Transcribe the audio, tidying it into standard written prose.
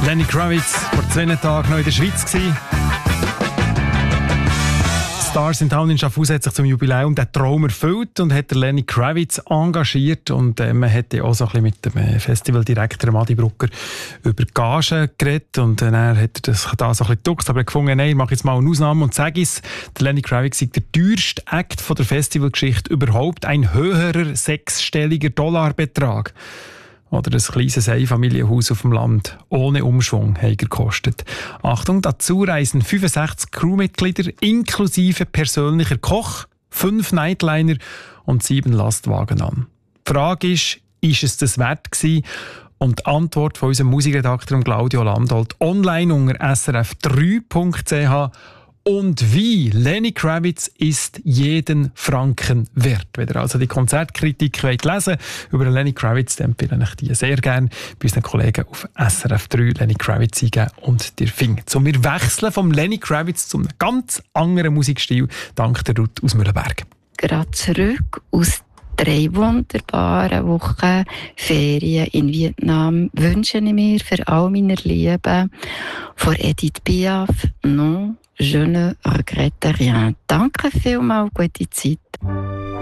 Lenny Kravitz vor 2 Tagen noch in der Schweiz gewesen. Stars in Town in Schaffhausen hat sich zum Jubiläum den Traum erfüllt und hat Lenny Kravitz engagiert. Und man hat auch so ein bisschen mit dem Festivaldirektor Adi Brucker über Gagen geredet. Und dann hat er das da so ein bisschen geduckt, aber er hat gefunden, nein, ich mache jetzt mal eine Ausnahme und sage es, der Lenny Kravitz ist der teuerste Act von der Festivalgeschichte überhaupt, ein höherer 6-stelliger Dollarbetrag. Oder ein kleines Einfamilienhaus auf dem Land ohne Umschwung hat gekostet. Achtung, dazu reisen 65 Crewmitglieder inklusive persönlicher Koch, 5 Nightliner und 7 Lastwagen an. Die Frage ist es das wert gewesen? Und die Antwort von unserem Musikredakteur Claudio Landolt online unter srf3.ch. Und wie? Lenny Kravitz ist jeden Franken wert. Wenn ihr also die Konzertkritik lesen wollt über Lenny Kravitz, dann empfehle ich die sehr gerne bei unseren Kollegen auf SRF3 Lenny Kravitz eingeben und dir findet. So, wir wechseln vom Lenny Kravitz zu einem ganz anderen Musikstil, dank der Ruth aus Mühlenberg. Gerade zurück aus 3 wunderbaren Wochen Ferien in Vietnam wünsche ich mir für all meine Lieben von Edith Piaf «Non, je ne regrette rien». Danke vielmals, gute Zeit.